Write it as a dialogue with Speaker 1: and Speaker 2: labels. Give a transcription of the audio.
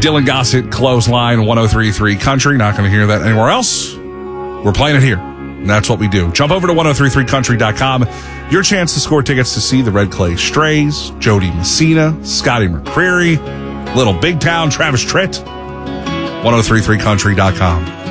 Speaker 1: Dylan Gossett, Clothesline, 103.3 Country. Not going to hear that anywhere else. We're playing it here. And that's what we do. Jump over to 1033country.com. Your chance to score tickets to see the Red Clay Strays, Jody Messina, Scotty McCreery, Little Big Town, Travis Tritt. 1033country.com.